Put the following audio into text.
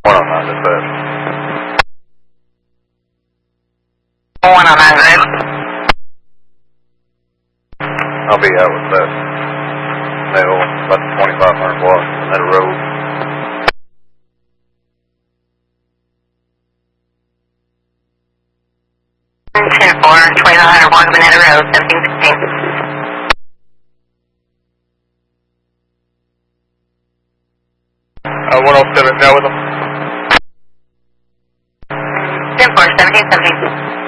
109 dispatch. 109 grid. I'll be out with that male, about 2,500 watts, Minetta Road. Ten four, 2,900 watts, Minetta Road, 1716. 107, now with them. 10 4, 1717.